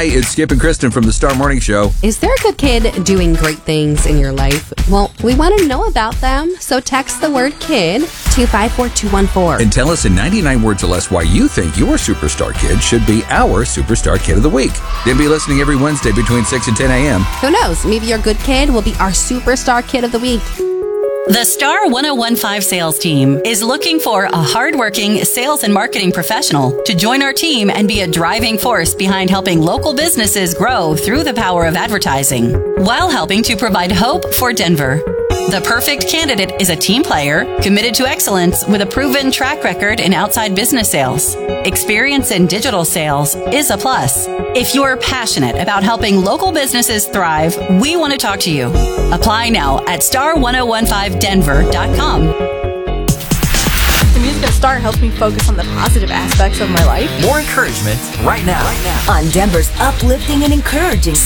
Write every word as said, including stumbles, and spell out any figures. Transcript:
Hi, it's Skip and Kristen from the Star Morning Show. Is there a good kid doing great things in your life? Well, we want to know about them, so text the word KID to five four two one four. And tell us in ninety-nine words or less why you think your superstar kid should be our Superstar Kid of the Week. Then be listening every Wednesday between six and ten a.m. Who knows? Maybe your good kid will be our Superstar Kid of the Week. The Star one oh one point five sales team is looking for a hardworking sales and marketing professional to join our team and be a driving force behind helping local businesses grow through the power of advertising, while helping to provide hope for Denver. The perfect candidate is a team player committed to excellence with a proven track record in outside business sales. Experience in digital sales is a plus. If you're passionate about helping local businesses thrive, we want to talk to you. Apply now at star one oh one five denver dot com. The music at Star helps me focus on the positive aspects of my life. More encouragement right now. Right now. On Denver's uplifting and encouraging